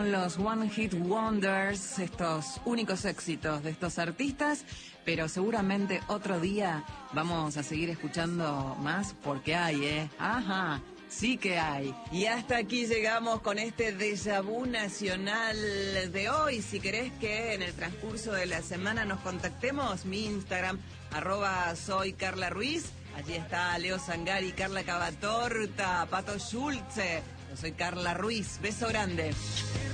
con los One Hit Wonders, estos únicos éxitos de estos artistas, pero seguramente otro día vamos a seguir escuchando más porque hay, Ajá. Sí que hay. Y hasta aquí llegamos con este déjà vu nacional de hoy. Si querés que en el transcurso de la semana nos contactemos, mi Instagram, @soy Carla Ruiz. Allí está Leo Sangari, Carla Cavatorta, Pato Schulze. Yo soy Carla Ruiz. Beso grande.